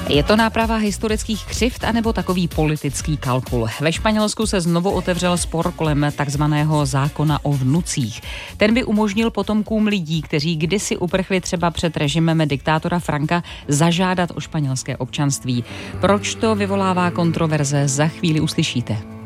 Je to náprava historických křivd anebo takový politický kalkul? Ve Španělsku se znovu otevřel spor kolem takzvaného zákona o vnucích. Ten by umožnil potomkům lidí, kteří kdysi uprchli třeba před režimem diktátora Franka, zažádat o španělské občanství. Proč to vyvolává kontroverze, za chvíli uslyšíte.